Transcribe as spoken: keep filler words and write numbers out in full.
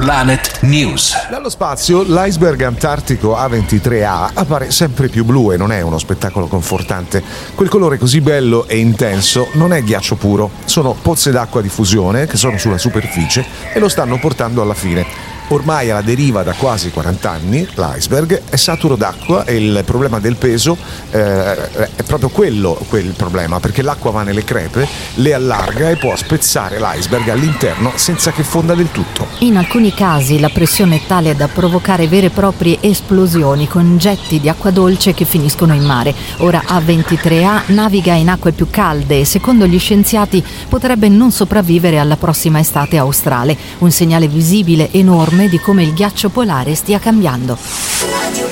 Planet News. Dallo spazio, l'iceberg antartico A ventitré A appare sempre più blu e non è uno spettacolo confortante. Quel colore così bello e intenso non è ghiaccio puro, sono pozze d'acqua di fusione che sono sulla superficie e lo stanno portando alla fine. Ormai alla deriva da quasi quaranta anni, l'iceberg è saturo d'acqua e il problema del peso eh, è proprio quello, quel problema, perché l'acqua va nelle crepe, le allarga e può spezzare l'iceberg all'interno senza che fonda del tutto. In alcuni casi la pressione è tale da provocare vere e proprie esplosioni con getti di acqua dolce che finiscono in mare. Ora A ventitré A naviga in acque più calde e secondo gli scienziati potrebbe non sopravvivere alla prossima estate australe, un segnale visibile enorme di come il ghiaccio polare stia cambiando.